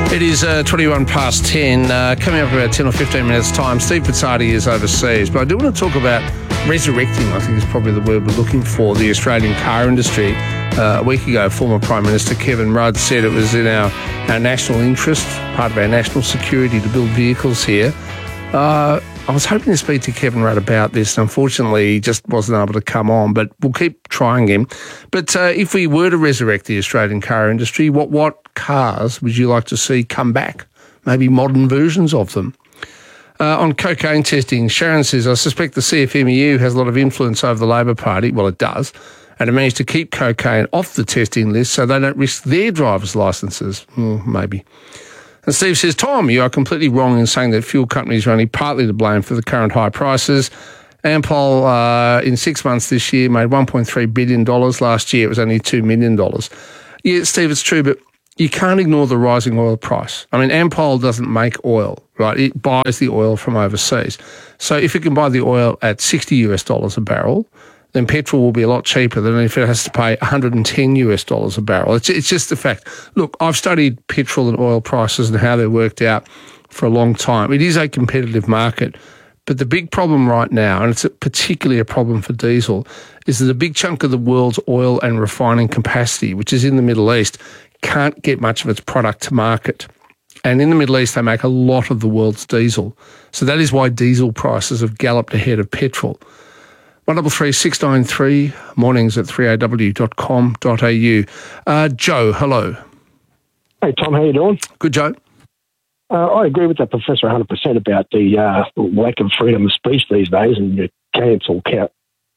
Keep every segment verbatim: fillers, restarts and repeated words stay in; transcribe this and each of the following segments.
It is uh, twenty-one past ten. Uh, coming up about ten or fifteen minutes' time, Steve Pizzardi is overseas. But I do want to talk about resurrecting, I think is probably the word we're looking for, the Australian car industry. Uh, a week ago, former Prime Minister Kevin Rudd said it was in our, our national interest, part of our national security, to build vehicles here. Uh, I was hoping to speak to Kevin Rudd about this, and unfortunately he just wasn't able to come on, but we'll keep trying him. But uh, if we were to resurrect the Australian car industry, what, what cars would you like to see come back? Maybe modern versions of them. Uh, on cocaine testing, Sharon says, I suspect the C F M E U has a lot of influence over the Labor Party. Well, it does. And it managed to keep cocaine off the testing list so they don't risk their driver's licences. Well, maybe. And Steve says, Tom, you are completely wrong in saying that fuel companies are only partly to blame for the current high prices. Ampol, uh, in six months this year, made one point three billion dollars. Last year, it was only two million dollars. Yeah, Steve, it's true, but you can't ignore the rising oil price. I mean, Ampol doesn't make oil, right? It buys the oil from overseas. So if it can buy the oil at sixty US dollars a barrel, then petrol will be a lot cheaper than if it has to pay one hundred ten US dollars a barrel. It's, it's just the fact. Look, I've studied petrol and oil prices and how they're worked out for a long time. It is a competitive market, but the big problem right now, and it's particularly a problem for diesel, is that a big chunk of the world's oil and refining capacity, which is in the Middle East, can't get much of its product to market. And in the Middle East, they make a lot of the world's diesel. So that is why diesel prices have galloped ahead of petrol. one double three six nine three, mornings at three a w dot com dot a u. Uh, Joe, hello. Hey, Tom, how you doing? Good, Joe. Uh, I agree with that professor one hundred percent about the uh, lack of freedom of speech these days and you cancel, ca-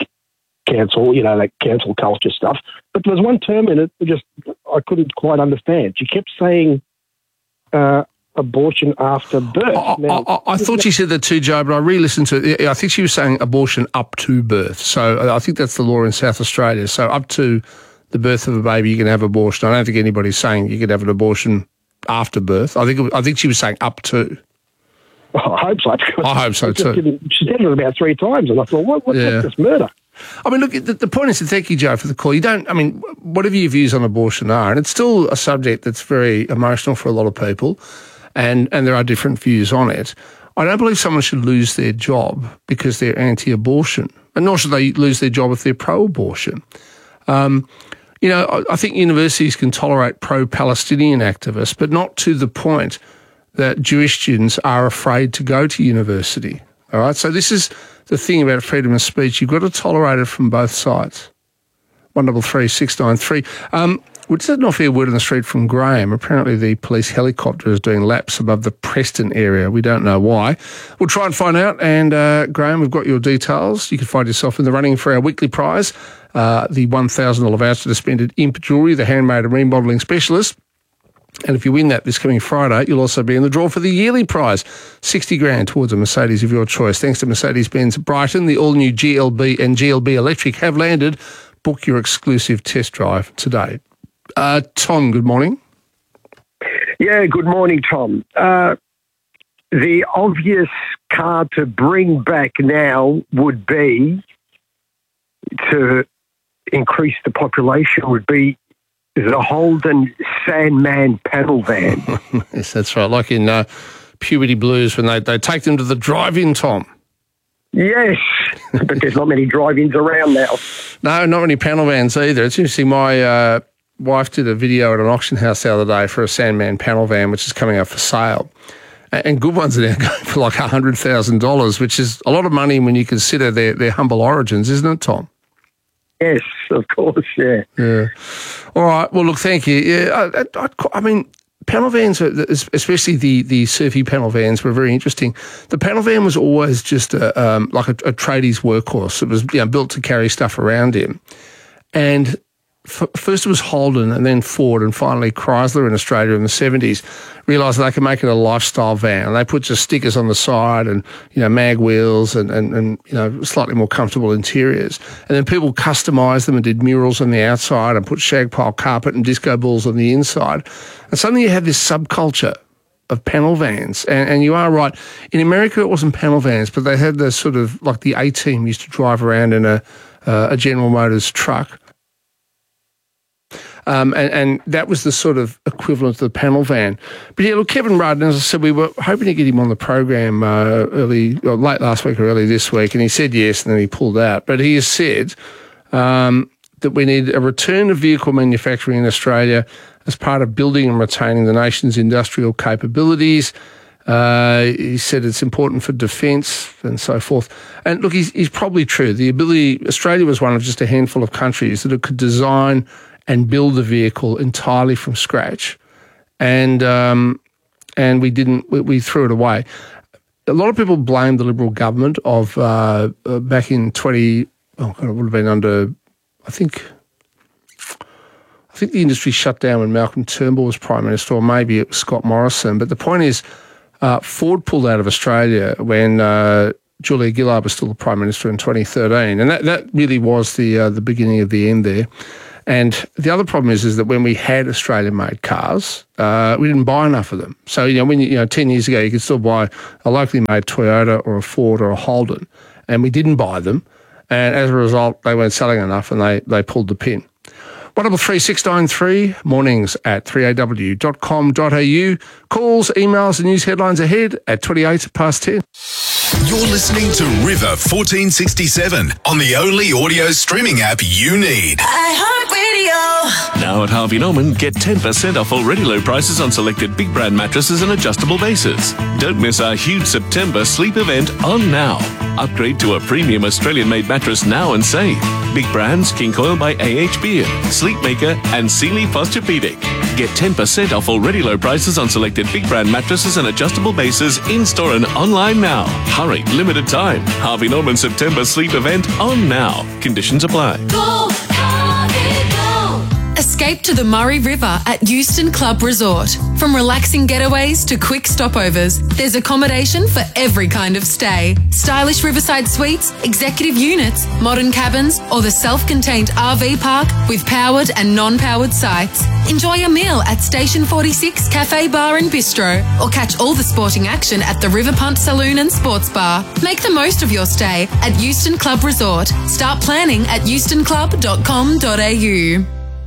cancel, you know, that cancel culture stuff. But there was one term in it that just I couldn't quite understand. She kept saying uh, abortion after birth. I, now, I, I thought she said that too, Joe, but I re-listened to it. I think she was saying abortion up to birth. So I think that's the law in South Australia. So up to the birth of a baby, you can have abortion. I don't think anybody's saying you can have an abortion after birth. I think it was, I think she was saying up to. Well, I hope so. I hope so too. She said it about three times, and I thought, what, what, yeah. what's this murder? I mean, look, the, the point is, to thank you, Joe, for the call. You don't, I mean, whatever your views on abortion are, and it's still a subject that's very emotional for a lot of people, and, and there are different views on it. I don't believe someone should lose their job because they're anti-abortion, and nor should they lose their job if they're pro-abortion. Um, you know, I, I think universities can tolerate pro-Palestinian activists, but not to the point that Jewish students are afraid to go to university. All right, so this is the thing about freedom of speech. You've got to tolerate it from both sides. one double three six nine three. Um, we just had an off-air word on the street from Graham. Apparently the police helicopter is doing laps above the Preston area. We don't know why. We'll try and find out. And uh, Graham, we've got your details. You can find yourself in the running for our weekly prize, uh, the one thousand dollars voucher to spend at Imp Jewellery, the handmade and remodelling specialist. And if you win that this coming Friday, you'll also be in the draw for the yearly prize, sixty grand towards a Mercedes of your choice. Thanks to Mercedes-Benz Brighton, the all-new G L B and G L B Electric have landed. Book your exclusive test drive today. Uh, Tom, good morning. Yeah, good morning, Tom. Uh, the obvious car to bring back now would be, to increase the population, would be the Holden Sandman panel van. Yes, that's right. Like in uh, Puberty Blues when they, they take them to the drive-in, Tom. Yes, but there's not many drive-ins around now. No, not many panel vans either. It's interesting. My uh, wife did a video at an auction house the other day for a Sandman panel van, which is coming up for sale. And good ones are now going for like one hundred thousand dollars, which is a lot of money when you consider their, their humble origins, isn't it, Tom? Yes, of course, yeah. Yeah. All right. Well, look, thank you. Yeah, I, I, I mean, panel vans, are, especially the, the surfy panel vans, were very interesting. The panel van was always just a, um, like a, a tradie's workhorse. It was, you know, built to carry stuff around him. And f- first it was Holden and then Ford and finally Chrysler in Australia in the seventies realised they could make it a lifestyle van. And they put just stickers on the side and, you know, mag wheels and, and, and, you know, slightly more comfortable interiors. And then people customised them and did murals on the outside and put shag pile carpet and disco balls on the inside. And suddenly you had this subculture of panel vans. And, and you are right. In America, it wasn't panel vans, but they had the sort of, like the A-Team used to drive around in a, uh, a General Motors truck. Um, and, and that was the sort of equivalent to the panel van. But yeah, look, Kevin Rudd, as I said, we were hoping to get him on the program uh, early, or late last week or early this week, and he said yes, and then he pulled out. But he has said um, that we need a return of vehicle manufacturing in Australia as part of building and retaining the nation's industrial capabilities. Uh, he said it's important for defence and so forth. And look, he's, he's probably true. The ability, Australia was one of just a handful of countries that could design and build a vehicle entirely from scratch. And um, and we didn't, we, we threw it away. A lot of people blame the Liberal government of uh, uh, back in twenty, oh God, it would have been under, I think, I think the industry shut down when Malcolm Turnbull was Prime Minister, or maybe it was Scott Morrison. But the point is, uh, Ford pulled out of Australia when uh, Julia Gillard was still the Prime Minister in twenty thirteen. And that, that really was the uh, the beginning of the end there. And the other problem is, is that when we had Australian-made cars, uh, we didn't buy enough of them. So, you know, when you, you know, ten years ago, you could still buy a locally made Toyota or a Ford or a Holden, and we didn't buy them. And as a result, they weren't selling enough, and they, they pulled the pin. one double three six nine three, mornings at three a w dot com dot a u. Calls, emails and news headlines ahead at twenty-eight past ten. You're listening to River fourteen sixty-seven on the only audio streaming app you need. iHeartRadio. Now at Harvey Norman, get ten percent off already low prices on selected big brand mattresses and adjustable bases. Don't miss our huge September sleep event on now. Upgrade to a premium Australian-made mattress now and save. Big brands, King Coil by A H Beard, Sleepmaker and Sealy Posturepedic. Get ten percent off already low prices on selected big brand mattresses and adjustable bases in-store and online now. Hurry, limited time. Harvey Norman September sleep event on now. Conditions apply. Go, Harvey, go. Escape to the Murray River at Euston Club Resort. From relaxing getaways to quick stopovers, there's accommodation for every kind of stay. Stylish riverside suites, executive units, modern cabins, or the self-contained R V park with powered and non-powered sites. Enjoy a meal at Station forty-six Cafe Bar and Bistro, or catch all the sporting action at the River Punt Saloon and Sports Bar. Make the most of your stay at Euston Club Resort. Start planning at euston club dot com dot a u.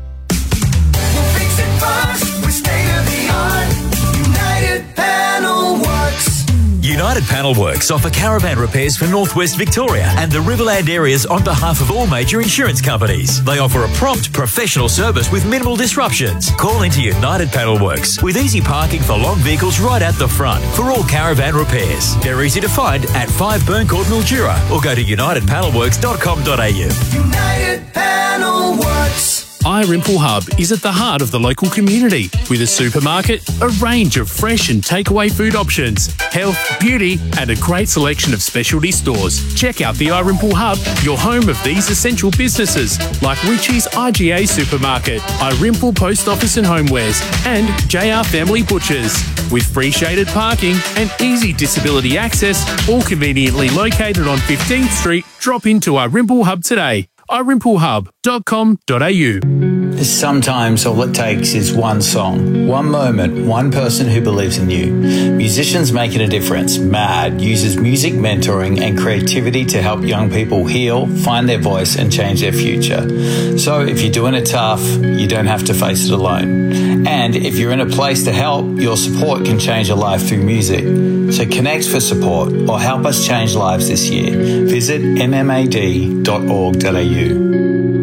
Fix it fast with state-of-the-art United Panel Works. United Panel Works offer caravan repairs for Northwest Victoria and the Riverland areas on behalf of all major insurance companies. They offer a prompt, professional service with minimal disruptions. Call into United Panel Works with easy parking for long vehicles right at the front for all caravan repairs. They're easy to find at five Burncourt, Mildura, or go to united panel works dot com dot a u. United Panel Works. iRimple Hub is at the heart of the local community with a supermarket, a range of fresh and takeaway food options, health, beauty and a great selection of specialty stores. Check out the iRimple Hub, your home of these essential businesses like Richie's I G A Supermarket, iRimple Post Office and Homewares and J R Family Butchers. With free shaded parking and easy disability access, all conveniently located on fifteenth Street, drop into iRimple Hub today. i rimple hub dot com dot a u. Sometimes all it takes is one song, one moment, one person who believes in you. Musicians Making a Difference, MAD, uses music mentoring and creativity to help young people heal, find their voice and change their future. So if you're doing it tough, you don't have to face it alone. And if you're in a place to help, your support can change a life through music. So connect for support or help us change lives this year. Visit m m a d dot org dot a u.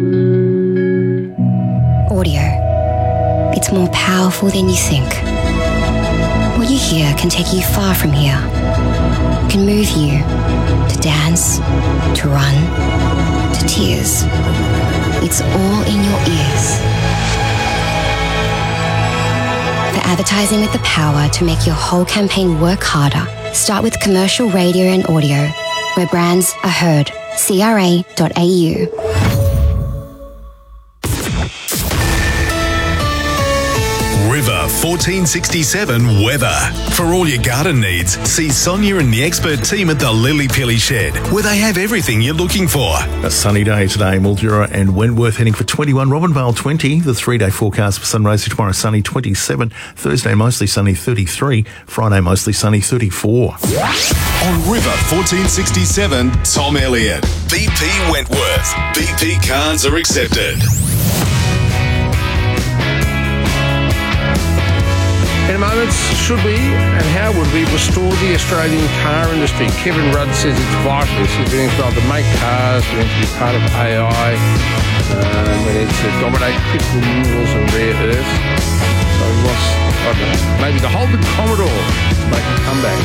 Audio. It's more powerful than you think. What you hear can take you far from here. It can move you to dance, to run, to tears. It's all in your ears. For advertising with the power to make your whole campaign work harder, start with commercial radio and audio, where brands are heard. c r a dot a u. River fourteen sixty-seven weather. For all your garden needs, see Sonia and the expert team at the Lily Pilly Shed, where they have everything you're looking for. A sunny day today, Mildura and Wentworth heading for twenty-one, Robinvale twenty. The three-day forecast for Sunraysia tomorrow sunny twenty-seven, Thursday mostly sunny thirty-three, Friday mostly sunny thirty-four. On River fourteen sixty-seven, Tom Elliott. B P Wentworth. B P cards are accepted. moments. Should we and how would we restore the Australian car industry? Kevin Rudd says it's vital. He says we need to be able to make cars, we need to be part of A I, um, we need to dominate critical minerals and rare earths. So he wants, I don't know, maybe the Holden Commodore to make a comeback.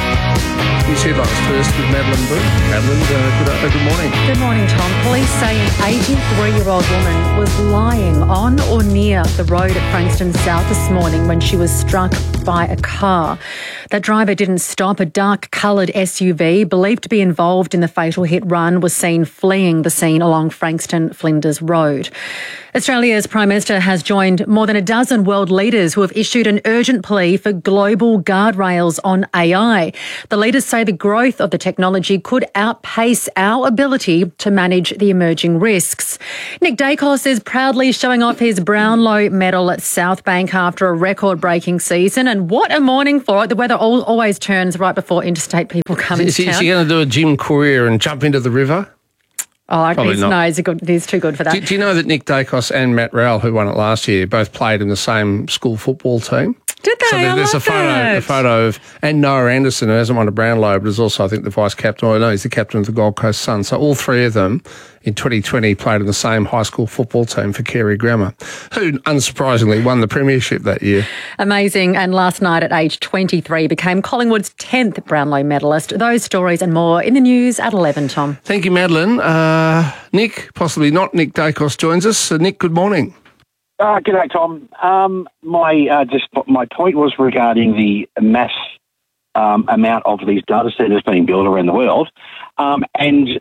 News headlines first with Madeline Boone. Madeline, uh, good, uh, good morning. Good morning, Tom. Police say an eighty-three-year-old woman was lying on or near the road at Frankston South this morning when she was struck by a car. That driver didn't stop. A dark-coloured S U V, believed to be involved in the fatal hit run, was seen fleeing the scene along Frankston Flinders Road. Australia's Prime Minister has joined more than a dozen world leaders who have issued an urgent plea for global guardrails on A I. The leaders say the growth of the technology could outpace our ability to manage the emerging risks. Nick Dacos is proudly showing off his Brownlow medal at Southbank after a record-breaking season. And what a morning for it. The weather al- always turns right before interstate people come into Is he, town. is he going to do a Jim Courier and jump into the river? Oh, Probably he's, not. no, he's, a good, he's too good for that. Do, do you know that Nick Dacos and Matt Rowell, who won it last year, both played in the same school football team? Did they? So there, I there's love a photo, that. a photo of, and Noah Anderson, who hasn't won a Brownlow, but is also, I think, the vice captain. Oh, no, he's the captain of the Gold Coast Suns. So all three of them in twenty twenty played in the same high school football team for Carey Grammar, who, unsurprisingly, won the premiership that year. Amazing. And last night at age twenty-three became Collingwood's tenth Brownlow medalist. Those stories and more in the news at eleven, Tom. Thank you, Madeline. Uh, Nick, possibly not Nick Dacos, joins us. Uh, Nick, good morning. Uh, G'day, Tom. Um, my uh, just my point was regarding the mass um, amount of these data centres being built around the world, um, and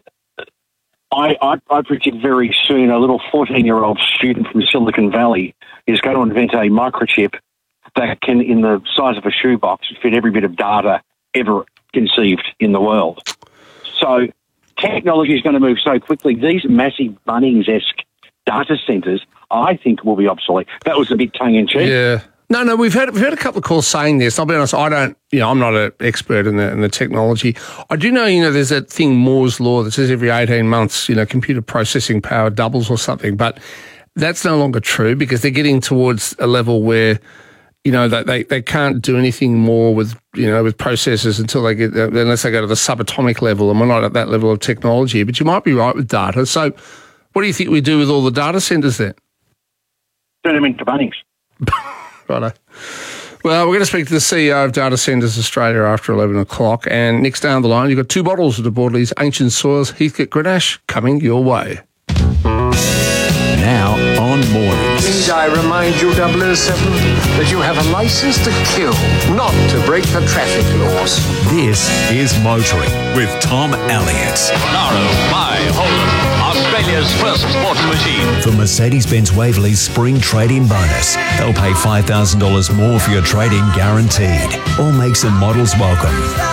I, I, I predict very soon a little fourteen-year-old student from Silicon Valley is going to invent a microchip that can, in the size of a shoebox, fit every bit of data ever conceived in the world. So technology is going to move so quickly. These massive Bunnings-esque data centres, I think, will be obsolete. That was a bit tongue-in-cheek. Yeah. No, no, we've had we've had a couple of calls saying this. I'll be honest, I don't, you know, I'm not an expert in the in the technology. I do know, you know, there's that thing, Moore's Law, that says every eighteen months, you know, computer processing power doubles or something. But that's no longer true because they're getting towards a level where, you know, they, they, they can't do anything more with, you know, with processors until they get, unless they go to the subatomic level, and we're not at that level of technology. But you might be right with data. So what do you think we do with all the data centres then? Turn them into Bunnings. Righto. Well, we're going to speak to the C E O of Data Centres Australia after eleven o'clock. And next down the line, you've got two bottles of De Bordeley's Ancient Soils Heathcote Grenache coming your way. Now on Mornings. Need I remind you, double oh seven, that you have a license to kill, not to break the traffic laws. This is Motoring with Tom Elliott. Naro by Holden, Australia's first sporting machine. For Mercedes-Benz Waverley's spring trade-in bonus, they'll pay five thousand dollars more for your trade-in guaranteed. All makes and models welcome.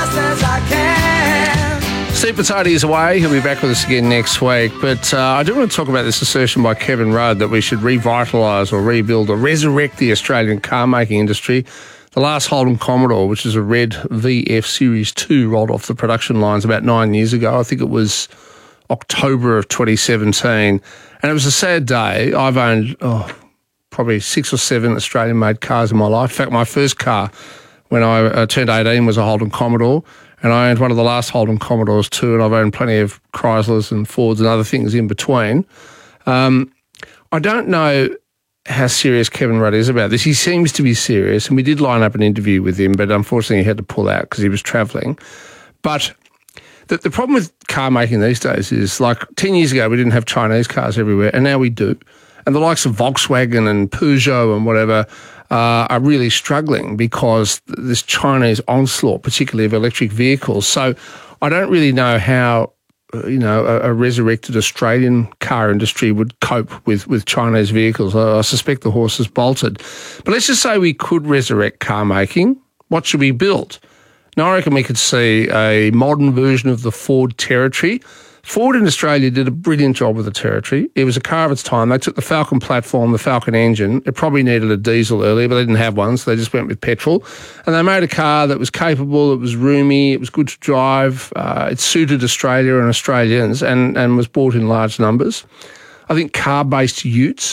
Steve Potardi is away. He'll be back with us again next week. But uh, I do want to talk about this assertion by Kevin Rudd that we should revitalise or rebuild or resurrect the Australian car-making industry. The last Holden Commodore, which is a red V F Series two, rolled off the production lines about nine years ago. I think it was October of twenty seventeen. And it was a sad day. I've owned oh, probably six or seven Australian-made cars in my life. In fact, my first car when I uh, turned eighteen was a Holden Commodore. And I owned one of the last Holden Commodores too, and I've owned plenty of Chryslers and Fords and other things in between. Um, I don't know how serious Kevin Rudd is about this. He seems to be serious, and we did line up an interview with him, but unfortunately he had to pull out because he was travelling. But the, the problem with car making these days is, like ten years ago we didn't have Chinese cars everywhere, and now we do. And the likes of Volkswagen and Peugeot and whatever uh, are really struggling because this Chinese onslaught, particularly of electric vehicles. So I don't really know how, uh, you know, a, a resurrected Australian car industry would cope with, with Chinese vehicles. I, I suspect the horse has bolted. But let's just say we could resurrect car making. What should we build? Now, I reckon we could see a modern version of the Ford Territory. Ford in Australia did a brilliant job with the Territory. It was a car of its time. They took the Falcon platform, the Falcon engine. It probably needed a diesel earlier, but they didn't have one, so they just went with petrol. And they made a car that was capable, it was roomy, it was good to drive, uh, it suited Australia and Australians, and, and was bought in large numbers. I think car-based utes,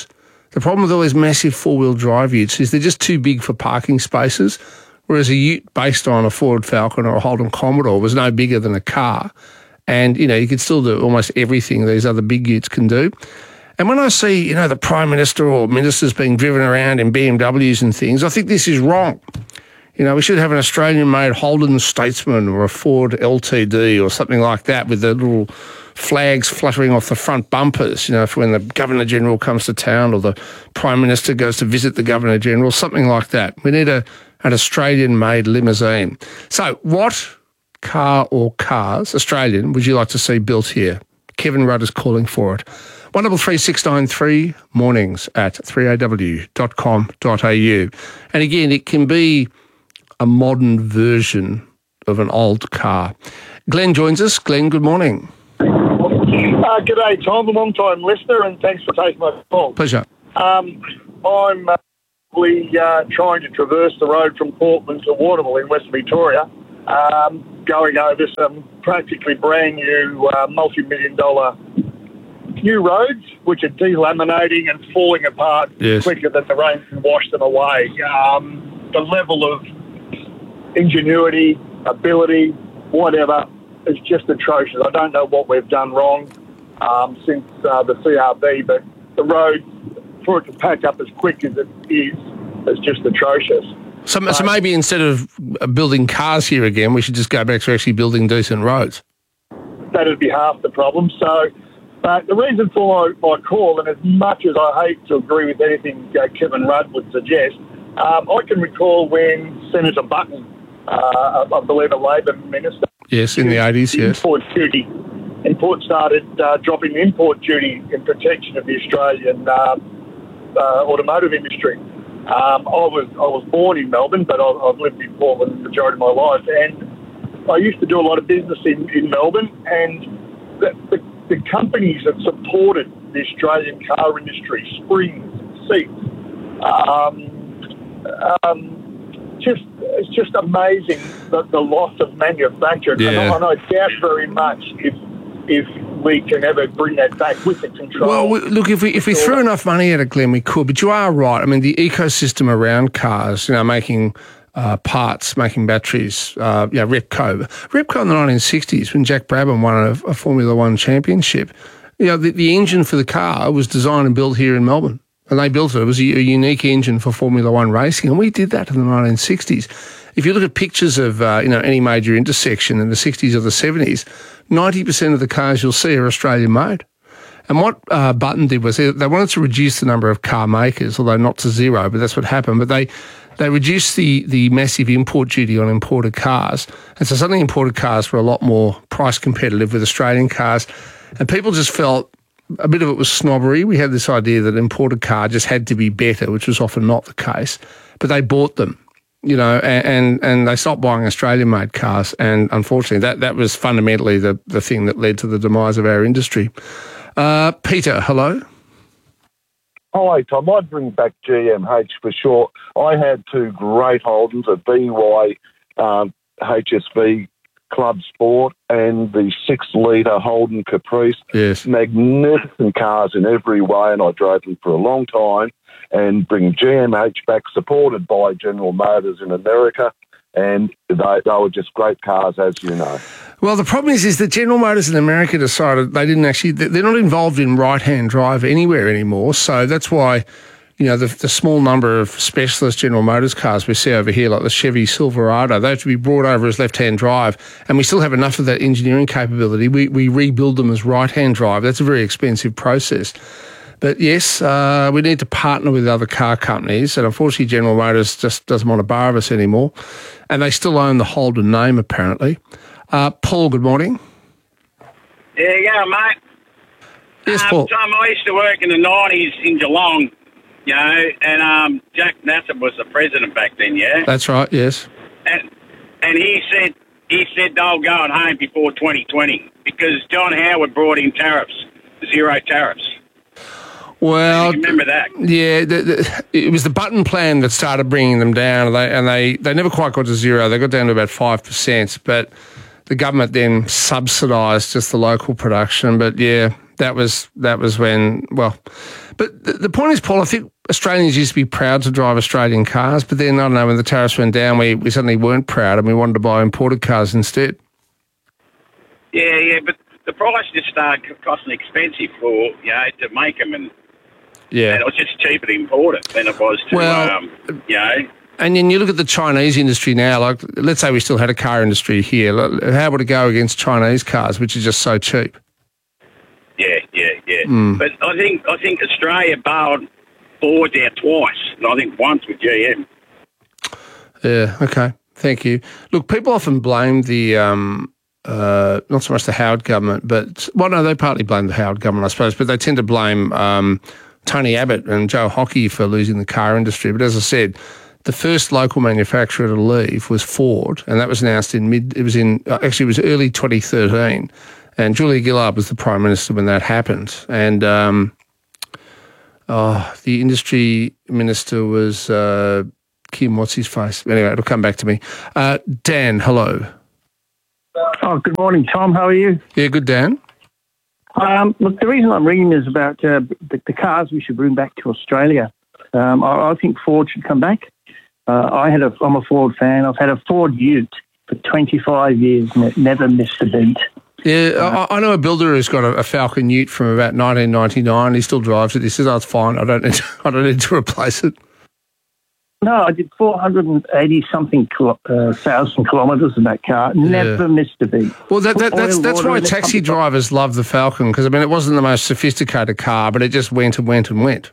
The problem with all these massive four-wheel drive utes is they're just too big for parking spaces, whereas a ute based on a Ford Falcon or a Holden Commodore was no bigger than a car. And, you know, you could still do almost everything these other big utes can do. And when I see, you know, the Prime Minister or ministers being driven around in B M Ws and things, I think this is wrong. You know, we should have an Australian-made Holden Statesman or a Ford L T D or something like that with the little flags fluttering off the front bumpers, you know, for when the Governor-General comes to town or the Prime Minister goes to visit the Governor-General, something like that. We need a, an Australian-made limousine. So what car or cars, Australian, would you like to see built here? Kevin Rudd is calling for it. one double three six nine three, mornings at three a w dot com dot a u. And again, it can be a modern version of an old car. Glenn joins us. Glenn, good morning. Uh, g'day, Tom, a long-time listener, and thanks for taking my call. Pleasure. Um, I'm uh, really, uh, trying to traverse the road from Portland to Waterville in Western Victoria, um, going over some practically brand new uh, multi-million dollar new roads, which are delaminating and falling apart yes. quicker than the rain can wash them away. Um, the level of ingenuity, ability, whatever, is just atrocious. I don't know what we've done wrong um, since uh, the C R B, but the road, for it to pack up as quick as it is, is just atrocious. So, so maybe instead of building cars here again, we should just go back to actually building decent roads. That'd be half the problem. So uh, the reason for my, my call, and as much as I hate to agree with anything uh, Kevin Rudd would suggest, um, I can recall when Senator Button, uh, I believe a Labor minister, yes, in the eighties, yes, import duty, import started uh, dropping the import duty in protection of the Australian uh, uh, automotive industry. Um, I was I was born in Melbourne, but I've, I've lived in Portland the majority of my life, and I used to do a lot of business in, in Melbourne, and the, the, the companies that supported the Australian car industry, Springs, seats, um, um, just it's just amazing the, the loss of manufacture, yeah. and, I, and I doubt very much if if we can ever bring that back with the control. Well, we, look, if we if we threw enough money at it, Glenn, we could. But you are right. I mean, the ecosystem around cars, you know, making uh, parts, making batteries, uh, yeah, Repco. Repco in the nineteen sixties, when Jack Brabham won a, a Formula One championship, you know, the, the engine for the car was designed and built here in Melbourne. And they built it. It was a, a unique engine for Formula One racing, and we did that in the nineteen sixties. If you look at pictures of uh, you know any major intersection in the sixties or the seventies, ninety percent of the cars you'll see are Australian made. And what uh, Button did was they, they wanted to reduce the number of car makers, although not to zero, but that's what happened. But they they reduced the the massive import duty on imported cars, and so suddenly imported cars were a lot more price competitive with Australian cars, and people just felt a bit of it was snobbery. We had this idea that an imported car just had to be better, which was often not the case. But they bought them, you know, and and, and they stopped buying Australian-made cars. And unfortunately, that, that was fundamentally the, the thing that led to the demise of our industry. Uh, Peter, hello. Hi, Tom. I'd bring back G M H for sure. I had two great Holdens, a B Y um, H S V Club Sport and the six-litre Holden Caprice. Yes. Magnificent cars in every way, and I drove them for a long time. And bring G M H back, supported by General Motors in America, and they, they were just great cars, as you know. Well, the problem is, is that General Motors in America decided they didn't actually, they're not involved in right-hand drive anywhere anymore, so that's why, you know, the, the small number of specialist General Motors cars we see over here, like the Chevy Silverado, they have to be brought over as left-hand drive, and we still have enough of that engineering capability. We, we rebuild them as right-hand drive. That's a very expensive process. But yes, uh, we need to partner with other car companies, and unfortunately General Motors just doesn't want to borrow us anymore, and they still own the Holden name, apparently. Uh, Paul, good morning. Yeah, yeah, mate. Yes, um, Paul. Tom, I used to work in the nineties in Geelong, you know, and um, Jack Nassib was the president back then, yeah? That's right, yes. And and he said he said they'll go at home before twenty twenty because John Howard brought in tariffs, zero tariffs. Well, remember that? Yeah, the, the, it was the Button plan that started bringing them down, and they, and they, they never quite got to zero. They got down to about five percent, but the government then subsidised just the local production. But yeah, that was that was when, well, But the, the point is, Paul, I think Australians used to be proud to drive Australian cars, but then, I don't know, when the tariffs went down, we, we suddenly weren't proud and we wanted to buy imported cars instead. Yeah, yeah, but the price just started costing expensive for, you know, to make them, and, yeah. and it was just cheaper to import it than it was to, well, um, you know. And then you look at the Chinese industry now, like, let's say we still had a car industry here. How would it go against Chinese cars, which are just so cheap? Yeah, yeah, yeah. Mm. But I think I think Australia bailed Ford out twice, and I think once with G M. Yeah, okay. Thank you. Look, people often blame the, um, uh, not so much the Howard government, but, well, no, they partly blame the Howard government, I suppose, but they tend to blame um, Tony Abbott and Joe Hockey for losing the car industry. But as I said, the first local manufacturer to leave was Ford, and that was announced in mid, it was in, actually it was early twenty thirteen, and Julia Gillard was the Prime Minister when that happened. And um, oh, the industry minister was uh, Kim, what's his face? Anyway, it'll come back to me. Uh, Dan, hello. Oh, good morning, Tom. How are you? Yeah, good, Dan. Um, look, the reason I'm ringing is about uh, the, the cars we should bring back to Australia. Um, I, I think Ford should come back. Uh, I had a, I'm a Ford fan. I've had a Ford Ute for twenty-five years and it never missed a beat. Yeah, uh, I, I know a builder who's got a, a Falcon Ute from about nineteen ninety-nine. He still drives it. He says, "Oh, it's fine. I don't need to, I don't need to replace it." No, I did four hundred eighty something kilo, uh, thousand kilometres in that car. Never Yeah. missed a beat. Well, that, that, that's Oil, that's water why in it, taxi pump- drivers love the Falcon, because I mean it wasn't the most sophisticated car, but it just went and went and went.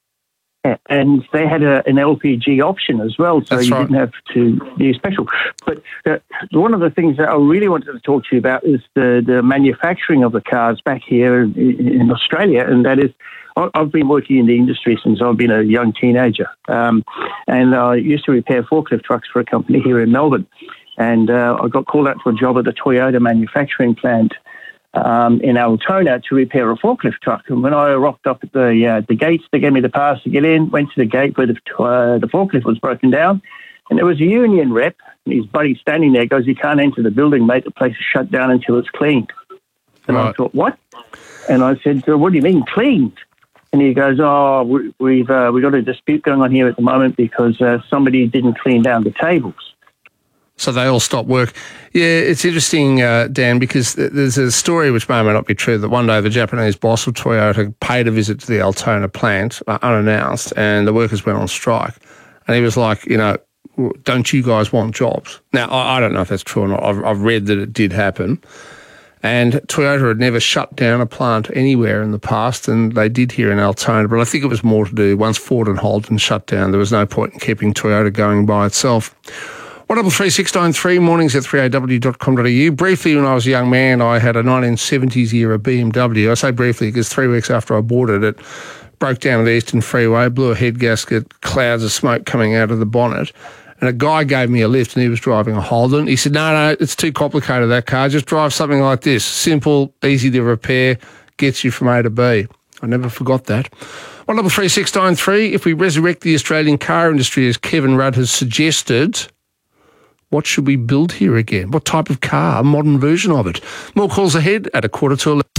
And they had a, an L P G option as well, so That's you right. didn't have to be special. But uh, one of the things that I really wanted to talk to you about is the, the manufacturing of the cars back here in, in Australia, and that is, I- I've been working in the industry since I've been a young teenager, um, and I used to repair forklift trucks for a company here in Melbourne, and uh, I got called out for a job at the Toyota manufacturing plant Um, in Altona to repair a forklift truck. And when I rocked up at the uh, the gates, they gave me the pass to get in, went to the gate where the, uh, the forklift was broken down, and there was a union rep, and his buddy standing there goes, "You can't enter the building, mate. The place is shut down until it's cleaned." And I Right. thought, what? And I said, "What do you mean, cleaned?" And he goes, "Oh, we, we've uh, we've got a dispute going on here at the moment because uh, somebody didn't clean down the tables." So they all stopped work. Yeah, it's interesting, uh, Dan, because th- there's a story which may or may not be true that one day the Japanese boss of Toyota paid a visit to the Altona plant uh, unannounced, and the workers went on strike. And he was like, you know, don't you guys want jobs? Now, I, I don't know if that's true or not. I've, I've read that it did happen. And Toyota had never shut down a plant anywhere in the past, and they did here in Altona. But I think it was more to do, once Ford and Holden shut down, there was no point in keeping Toyota going by itself. one double three six nine three, mornings at three a w dot com dot a u. Briefly, when I was a young man, I had a nineteen seventies era B M W. I say briefly because three weeks after I bought it, it broke down the Eastern Freeway, blew a head gasket, clouds of smoke coming out of the bonnet. And a guy gave me a lift and he was driving a Holden. He said, no, no, it's too complicated, that car. Just drive something like this. Simple, easy to repair, gets you from A to B. I never forgot that. one double three six nine three, if we resurrect the Australian car industry as Kevin Rudd has suggested, what should we build here again? What type of car? A modern version of it? More calls ahead at a quarter to eleven.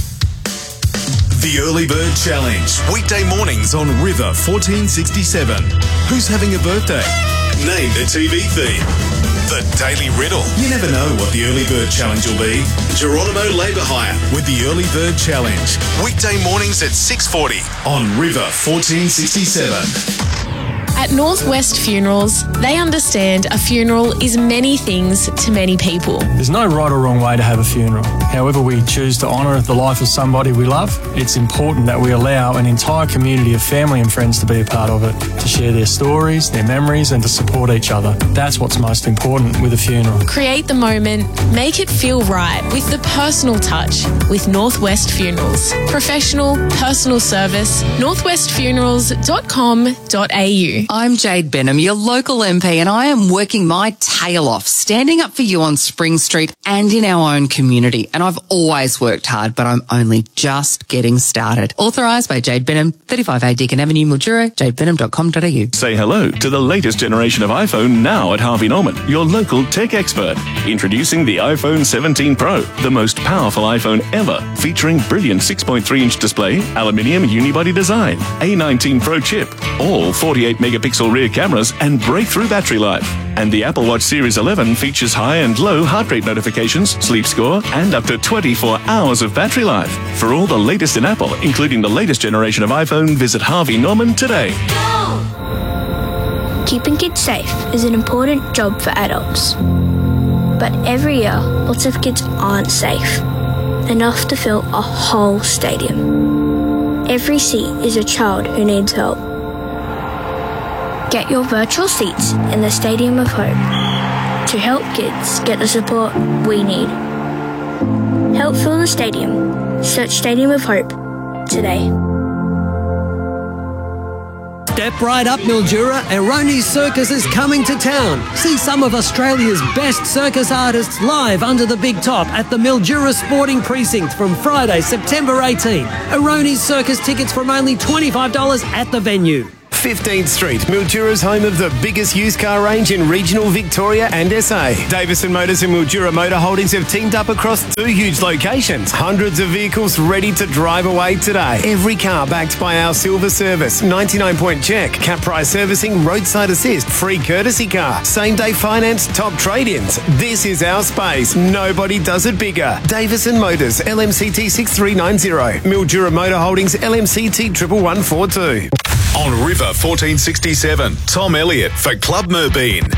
The Early Bird Challenge. Weekday mornings on River fourteen sixty-seven. Who's having a birthday? Name the T V theme. The Daily Riddle. You never know what the Early Bird Challenge will be. Geronimo Labour Hire with the Early Bird Challenge. Weekday mornings at six forty on River fourteen sixty-seven. At Northwest Funerals, they understand a funeral is many things to many people. There's no right or wrong way to have a funeral. However we choose to honour the life of somebody we love, it's important that we allow an entire community of family and friends to be a part of it, to share their stories, their memories, and to support each other. That's what's most important with a funeral. Create the moment, make it feel right with the personal touch with Northwest Funerals. Professional, personal service, northwest funerals dot com dot a u. I'm Jade Benham, your local M P, and I am working my tail off, standing up for you on Spring Street and in our own community. And I've always worked hard, but I'm only just getting started. Authorised by Jade Benham, thirty-five A Deakin Avenue, Mildura, jade benham dot com dot a u. Say hello to the latest generation of iPhone now at Harvey Norman, your local tech expert. Introducing the iPhone seventeen Pro, the most powerful iPhone ever, featuring brilliant six point three inch display, aluminium unibody design, A nineteen Pro chip, all forty-eight megapixel rear cameras and breakthrough battery life. And the Apple Watch Series eleven features high and low heart rate notifications, sleep score, and up to twenty-four hours of battery life. For all the latest in Apple, including the latest generation of iPhone, visit Harvey Norman today. Keeping kids safe is an important job for adults. But every year, lots of kids aren't safe enough to fill a whole stadium. Every seat is a child who needs help. Get your virtual seats in the Stadium of Hope to help kids get the support we need. Help fill the stadium. Search Stadium of Hope today. Step right up, Mildura. Erroneous Circus is coming to town. See some of Australia's best circus artists live under the big top at the Mildura Sporting Precinct from Friday, September eighteenth. Erroneous Circus tickets from only twenty-five dollars at the venue. fifteenth Street, Mildura's home of the biggest used car range in regional Victoria and S A. Davison Motors and Mildura Motor Holdings have teamed up across two huge locations. Hundreds of vehicles ready to drive away today. Every car backed by our silver service, ninety-nine point check, cap price servicing, roadside assist, free courtesy car, same day finance, top trade-ins. This is our space. Nobody does it bigger. Davison Motors, L M C T six three nine zero. Mildura Motor Holdings, L M C T one one four two. On River fourteen sixty-seven, Tom Elliott for Club Merbeen.